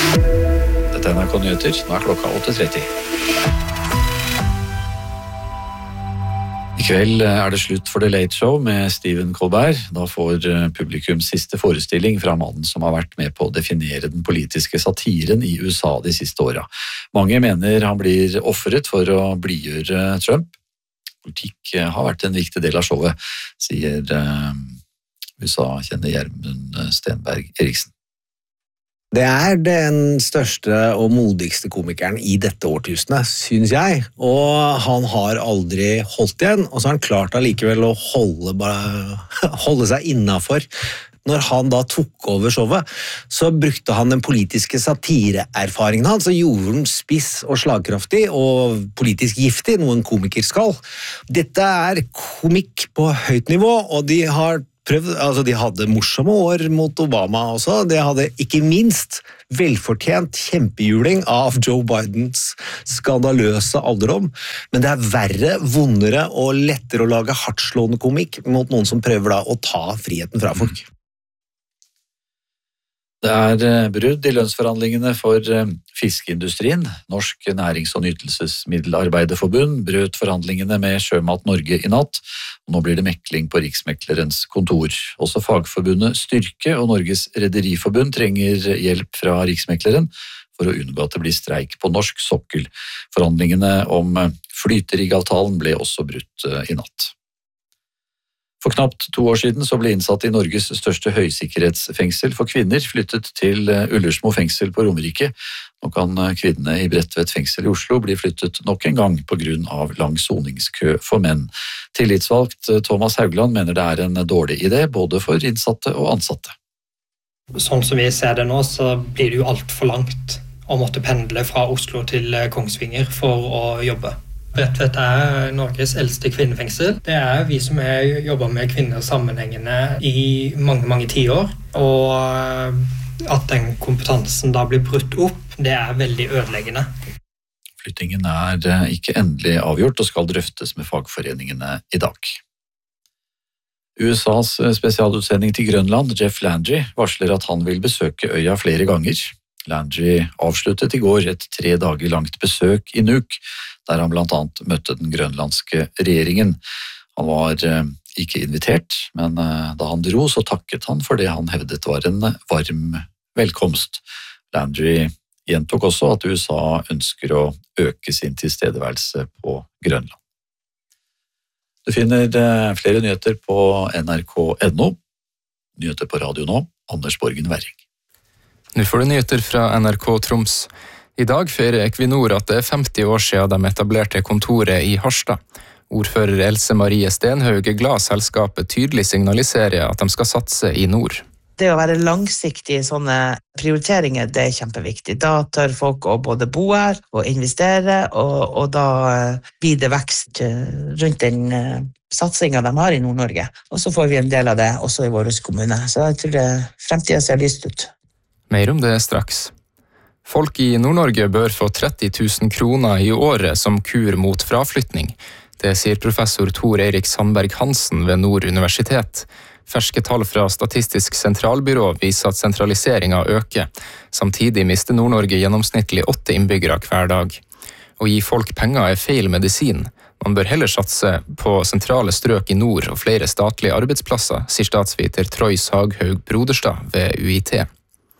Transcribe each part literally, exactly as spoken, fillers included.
Dette er N R K Nyheter, nå er klokka åtte tretti. I kveld er det slutt for The Late Show med Stephen Colbert. Da får publikum siste forestilling fra mannen som har vært med på å definere den politiske satiren i U S A de siste åra. Mange mener han blir offeret for å blidgjøre Trump. Politikk har vært en viktig del av showet, sier U S A-kjenner Gjermund Stenberg Eriksen. Det er den største og modigste komikeren i dette årtusenet, synes jeg. Og han har aldri holdt igjen, og så har han klart allikevel å holde, bare, holde seg innenfor. Når han da tok over showet, så brukte han den politiske satireerfaringen hans, og gjorde den spiss og slagkraftig og politisk giftig, noe en komiker skal. Dette er komikk på høyt nivå, og de har prøvd, altså de hadde morsomme år mot Obama også, de hadde ikke minst velfortjent kjempehjuling av Joe Bidens skandaløse alderdom, men det er verre, vondere og lettere å lage hardtslående komikk mot noen som prøver da å ta friheten fra folk. Det er brudd i lønnsforhandlingene for fiskeindustrien. Norsk Nærings- og Nytelsesmiddelarbeiderforbund brøt forhandlingene med Sjømat Norge i natt. Nå blir det mekling på Riksmeklerens kontor. Også fagforbundet Styrke og Norges Rederiforbund trenger hjelp fra Riksmekleren for å unngå at det blir streik på norsk sokkel. Forhandlingene om flyteriggavtalen ble også brutt i natt. For knapt to år siden så ble innsatte i Norges største høysikkerhetsfengsel for kvinner flyttet til Ullersmo fengsel på Romerike. Nå kan kvinnene i Bredtvet fengsel i Oslo bli flyttet nok en gang på grunn av lang soningskø for menn. Tillitsvalgt Thomas Haugland mener det er en dårlig idé både for innsatte og ansatte. Sånn som vi ser det nå, så blir det jo alt for langt å måtte pendle fra Oslo til Kongsvinger for å jobbe. Bredtvet er Norges eldste kvinnefengsel. Det er vi som har jobbet med kvinner sammenhengende i mange, mange tiår. Og at den kompetansen da blir brutt opp, det er veldig ødeleggende. Flyttingen er ikke endelig avgjort og skal drøftes med fagforeningene i dag. U S A's spesialutsending til Grønland, Jeff Landry, varsler at han vil besøke øya flere ganger. Landry avsluttet i går et tre dager langt besøk i Nuuk, der han blant annet møtte den grønlandske regjeringen. Han var ikke invitert, men da han dro så takket han for det han hevdet var en varm velkomst. Landry gjentok også at U S A ønsker å øke sin tilstedeværelse på Grønland. Du finner flere nyheter på N R K punktum N O. Nyheter på radio nå, Anders Borgen Werring. Nå får du nyheter fra N R K Troms. I dag feirer Equinor at det er femti år siden de etablerte kontoret i Harstad. Ordfører Else Marie Stenhaug er glad selskapet tydelig signaliserer at de skal satse i nord. Det å være langsiktig i sånne prioriteringer, det er kjempeviktig. Da tør folk å både bo her og investere, og, og da blir det vekst rundt den satsingen de har i Nord-Norge. Og så får vi en del av det også i vår kommune. Så jeg tror det fremtiden ser lyst ut. Mer om det straks. Folk i Nord-Norge bør få tretti tusen kroner i året som kur mot fraflytning. Det sier professor Tor Eirik Sandberg Hansen ved Nord universitet. Ferske tall fra Statistisk sentralbyrå viser at sentraliseringen øker. Samtidig mister Nord-Norge gjennomsnittlig åtte innbyggere hver dag. Å gi folk penger er feil medisin. Man bør heller satse på sentrale strøk i nord og flere statlige arbeidsplasser, sier statsviter Troy Saghaug Broderstad ved U I T.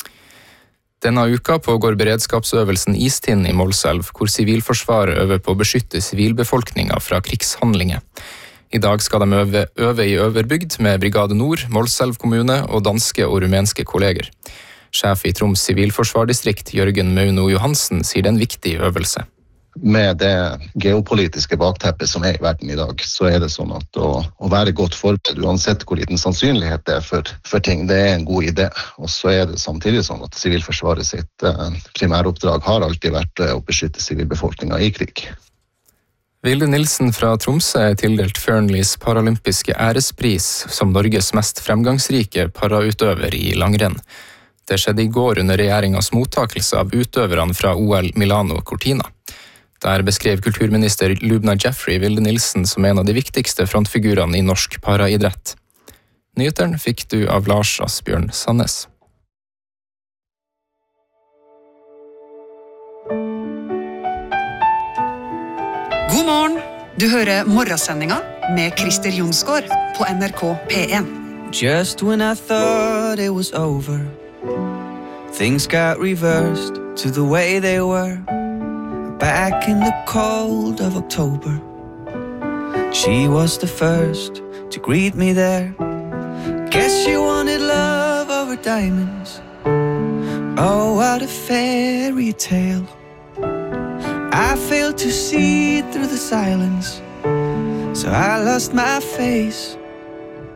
Denne uka pågår beredskapsøvelsen Istinn i Målselv, hvor Sivilforsvaret øver på å beskytte sivilbefolkningen fra krigshandlinger. I dag skal de øve, øve i Øverbygd med Brigade Nord, Målselv kommune og danske og rumenske kolleger. Sjef i Troms Sivilforsvardistrikt, Jørgen Mauno Johansen, sier det er en viktig øvelse. Med det geopolitiske bakteppet som er i verden i dag, så er det sånn at å, å være godt forberedt, uansett hvor liten sannsynlighet det er for, for ting, det er en god idé. Og så er det samtidig sånn at Sivilforsvaret sitt eh, primæroppdrag har alltid vært eh, å beskytte sivilbefolkningen i krig. Vilde Nilsen fra Tromsø er tildelt Fearnleys paralympiske ærespris som Norges mest fremgangsrike parautøver i langrenn. Det skjedde i går under regjeringens mottakelse av utøverne fra O L Milano Cortina. Der beskrev kulturminister Lubna Jeffrey Vilde Nilsen som en av de viktigste frontfigurene i norsk paraidrett. Nyheteren fikk du av Lars Asbjørn Sandnes. God morgen! Du hører morgensendinga med Christer Jonsgaard på N R K P one. Just when I thought it was over, things got reversed to the way they were. Back in the cold of October, she was the first to greet me there. Guess she wanted love over diamonds. Oh, what a fairy tale. I failed to see through the silence, so I lost my face